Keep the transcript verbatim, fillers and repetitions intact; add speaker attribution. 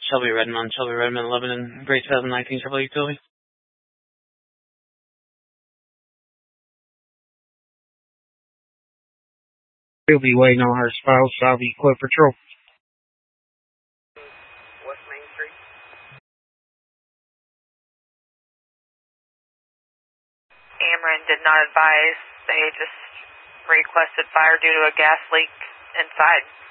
Speaker 1: Shelby Redmond, Shelby Redmond, eleven and grade two thousand nineteen Chevrolet Utility.
Speaker 2: He'll be waiting on her spouse, Salvi Cliff Patrol.
Speaker 3: West Main Street. Ameren did not advise. They just requested fire due to a gas leak inside.